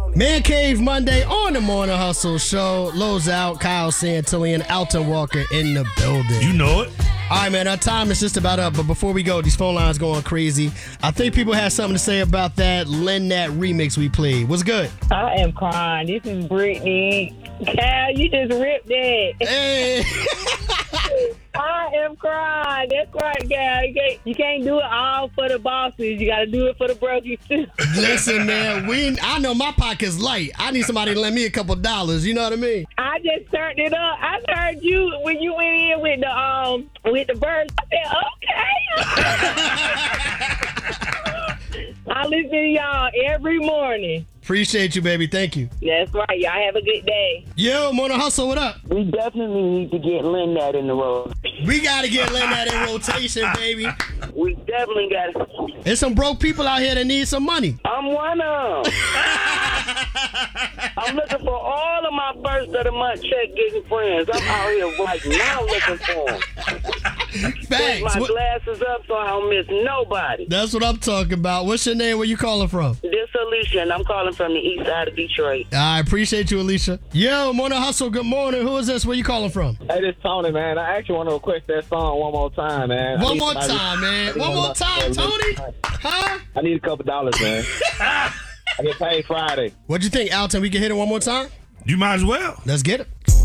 Man Cave Monday on the Morning Hustle Show. Lows out, Kyle Santillan, Alton Walker in the building. You know it. All right, man, our time is just about up, but before we go, these phone lines going crazy. I think people have something to say about that Lend That remix we played. What's good? I am crying. This is Brittany. Cal, you just ripped that. Hey. I am crying. That's right, Cal. You can't do it all for the bosses. You got to do it for the brokers, too. Listen, man, I know my pocket's light. I need somebody to lend me a couple dollars. You know what I mean? I just turned it up. I heard you when you went in with the birds. I said, okay. I listen to y'all every morning. Appreciate you, baby. Thank you. That's right. Y'all have a good day. Yo, Morning Hustle, what up? We definitely need to get Lend That in the road. We got to get Lend That in rotation, baby. We definitely got to. There's some broke people out here that need some money. I'm one of them. I'm looking for all of my first of the month check getting friends. I'm out here right now looking for them. Thanks. Put my glasses up so I don't miss nobody. That's what I'm talking about. What's your name? Where you calling from? This Alicia, and I'm calling from the east side of Detroit. I appreciate you, Alicia. Yo, Morning Hustle, good morning. Who is this? Where you calling from? Hey, this is Tony, man. I actually want to request that song one more time, man. One more time, man. One more time, Tony. Huh? I need a couple dollars, man. I get paid Friday. What'd you think, Alton? We can hit it one more time? You might as well. Let's get it.